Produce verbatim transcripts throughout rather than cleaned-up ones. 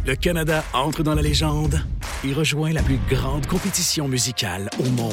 Le Canada entre dans la légende et rejoint la plus grande compétition musicale au monde.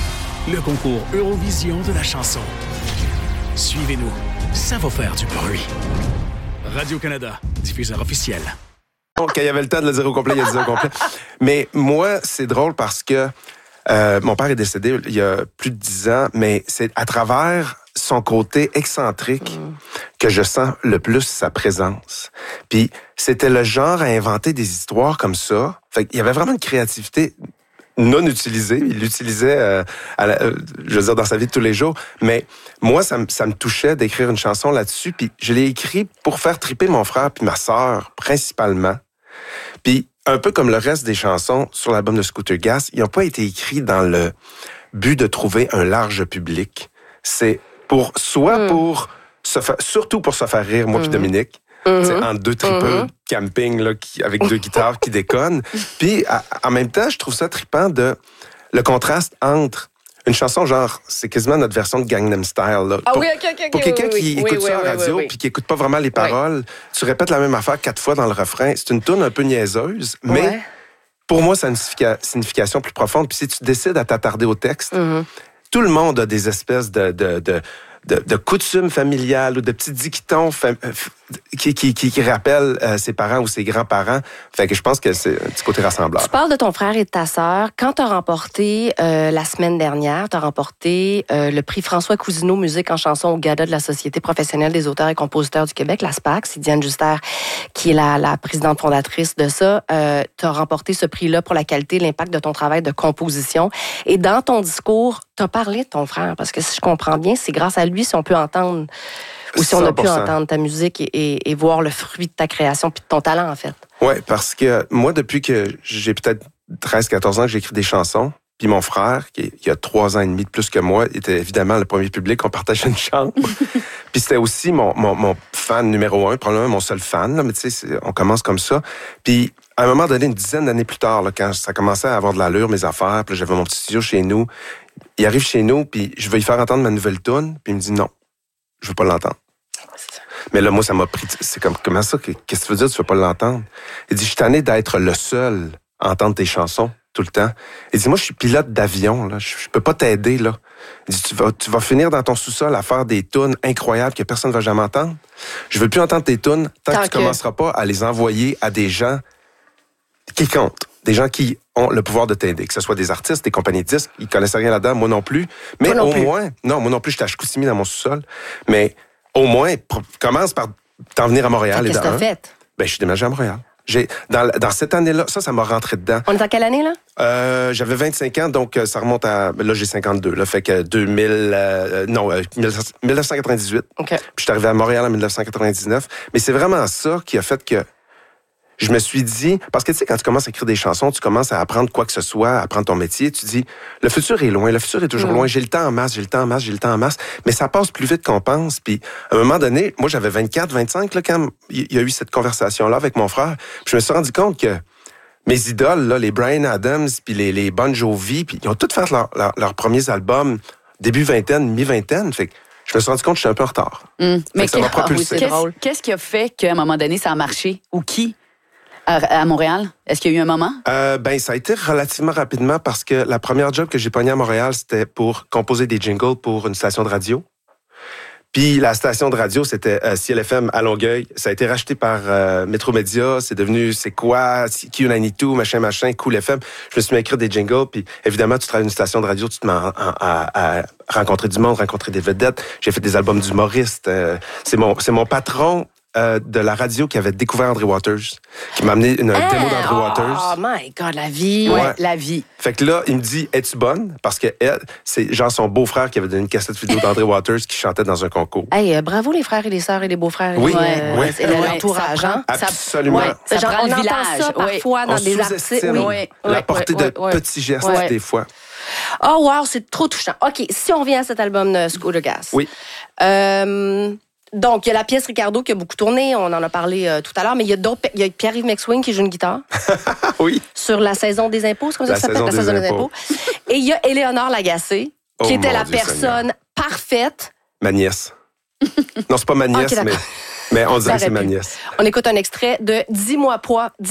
Le concours Eurovision de la chanson. Suivez-nous, ça va faire du bruit. Radio-Canada, diffuseur officiel. Quand il y avait le temps de le dire au complet, il a dit au complet. Mais moi, c'est drôle parce que euh, mon père est décédé il y a plus de dix ans, mais c'est à travers son côté excentrique mm. que je sens le plus sa présence. Puis c'était le genre à inventer des histoires comme ça. Fait qu'il y avait vraiment une créativité non utilisée. Il l'utilisait, euh, à la, euh, je veux dire, dans sa vie de tous les jours. Mais moi, ça, me, ça me touchait d'écrire une chanson là-dessus. Puis je l'ai écrit pour faire triper mon frère puis ma sœur, principalement. Puis un peu comme le reste des chansons sur l'album de Scooter Gas, ils n'ont pas été écrits dans le but de trouver un large public. C'est pour soit mm. pour se fa- surtout pour se faire rire, moi puis mm. Dominique. Mm-hmm. C'est en deux tripeux mm-hmm. camping là, qui, avec deux guitares qui déconnent. Puis à, en même temps, je trouve ça trippant de le contraste entre une chanson genre, c'est quasiment notre version de Gangnam Style. Là. Ah pour, oui, ok, ok. Pour quelqu'un oui, qui oui, écoute oui, ça oui, à la radio oui, oui. puis qui écoute pas vraiment les paroles, oui. tu répètes la même affaire quatre fois dans le refrain. C'est une toune un peu niaiseuse, mais ouais. pour moi, ça a une significa- signification plus profonde. Puis si tu décides à t'attarder au texte, mm-hmm. tout le monde a des espèces de... de, de De, de coutumes familiales ou de petits dictons fam- qui, qui, qui, qui rappellent euh, ses parents ou ses grands-parents. Fait que je pense que c'est un petit côté rassembleur. Tu parles de ton frère et de ta sœur. Quand tu as remporté, euh, la semaine dernière, tu as remporté euh, le prix François Cousineau Musique en chanson au Gala de la Société professionnelle des auteurs et compositeurs du Québec, la S P A C. C'est Diane Juster qui est la, la présidente fondatrice de ça. Euh, tu as remporté ce prix-là pour la qualité et l'impact de ton travail de composition. Et dans ton discours, tu as parlé de ton frère, parce que si je comprends bien, c'est grâce à lui si on peut entendre, ou si on a pu entendre ta musique et, et, et voir le fruit de ta création puis de ton talent, en fait. Oui, parce que moi, depuis que j'ai peut-être treize quatorze ans que j'écris des chansons, puis mon frère, qui, qui a trois ans et demi de plus que moi, était évidemment le premier public, on partageait une chambre. Puis c'était aussi mon, mon, mon fan numéro un, probablement mon seul fan, là, mais tu sais, on commence comme ça. Puis à un moment donné, une dizaine d'années plus tard, là, quand ça commençait à avoir de l'allure, mes affaires, puis là, j'avais mon petit studio chez nous, il arrive chez nous, puis je veux lui faire entendre ma nouvelle toune, puis il me dit non, je veux pas l'entendre. Mais là, moi, ça m'a pris... C'est comme, comment ça? Qu'est-ce que tu veux dire, tu veux pas l'entendre? Il dit, je suis tanné d'être le seul à entendre tes chansons tout le temps. Il dit, moi, je suis pilote d'avion, là. Je, je peux pas t'aider, là. Il dit, tu vas, tu vas finir dans ton sous-sol à faire des tunes incroyables que personne ne va jamais entendre. Je veux plus entendre tes tunes tant, tant que tu que... commenceras pas à les envoyer à des gens qui comptent. Des gens qui ont le pouvoir de t'aider. Que ce soit des artistes, des compagnies de disques. Ils connaissent rien là-dedans, moi non plus. Mais moi non au plus. moins... Non, moi non plus, j'étais à Chicoutimi dans mon sous-sol. Mais... Au moins, commence par t'en venir à Montréal. Qu'est-ce que t'as fait? Ben, je suis déménagé à Montréal. J'ai, dans, dans cette année-là, ça, ça m'a rentré dedans. On est en quelle année, là? Euh, j'avais vingt-cinq ans, donc ça remonte à... Là, j'ai cinquante-deux, là, fait que deux mille... Euh, non, euh, dix-neuf cent quatre-vingt-dix-huit. Okay. Puis je suis arrivé à Montréal en dix-neuf cent quatre-vingt-dix-neuf. Mais c'est vraiment ça qui a fait que je me suis dit... Parce que, tu sais, quand tu commences à écrire des chansons, tu commences à apprendre quoi que ce soit, à apprendre ton métier, tu dis, le futur est loin, le futur est toujours mmh. loin, j'ai le temps en masse, j'ai le temps en masse, j'ai le temps en masse, mais ça passe plus vite qu'on pense. Puis, à un moment donné, moi, j'avais vingt-quatre, vingt-cinq, là, quand il y a eu cette conversation-là avec mon frère, puis je me suis rendu compte que mes idoles, là, les Bryan Adams, puis les, les Bon Jovi, puis ils ont tous fait leur, leur, leurs premiers albums début vingtaine, mi-vingtaine, fait que je me suis rendu compte que j'étais un peu en retard. Mmh. Mais ça m'a propulsé. Qu'est-ce, qu'est-ce qui a fait qu'à un moment donné, ça a marché? Ou qui? À, à Montréal? Est-ce qu'il y a eu un moment? Euh, ben, ça a été relativement rapidement parce que la première job que j'ai pognée à Montréal, c'était pour composer des jingles pour une station de radio. Puis la station de radio, c'était euh, C L F M à Longueuil. Ça a été racheté par euh, Métro-Média. C'est devenu C'est quoi? Q quatre-vingt-douze, machin, machin, Cool F M. Je me suis mis à écrire des jingles. Puis évidemment, tu travailles dans une station de radio, tu te mets à, à, à rencontrer du monde, rencontrer des vedettes. J'ai fait des albums d'humoristes. Euh, c'est mon, c'est mon patron... Euh, de la radio qui avait découvert André Waters, qui m'a amené une ah, démo d'André oh, Waters. Oh my God, la vie! Ouais. ouais, la vie. Fait que là, il me dit, es-tu bonne? Parce que elle, c'est genre son beau-frère qui avait donné une cassette vidéo d'André Waters qui chantait dans un concours. Hey, euh, bravo les frères et les sœurs et les beaux-frères. Oui, euh, oui. Et l'entourage, hein? Absolument. Ouais, ça genre, prend on le entend village. ça parfois oui. dans on des artistes. Oui. Oui. La portée ouais, de ouais, petits gestes, ouais. des fois. Oh wow, c'est trop touchant. OK, si on revient à cet album de Scooter Gas. Oui. Euh... Donc, il y a la pièce Ricardo qui a beaucoup tourné, on en a parlé euh, tout à l'heure, mais il y a d'autres, il y a Pierre-Yves McSwing qui joue une guitare. Oui. Sur la saison des impôts, c'est comme ça la que ça s'appelle, la des saison impôts. des impôts. Et il y a Éléonore Lagacé, oh qui était la Dieu personne Seigneur. parfaite. Ma nièce. Non, c'est pas ma nièce, okay, mais, mais on dirait que c'est ma pu. nièce. On écoute un extrait de Dis-moi pas,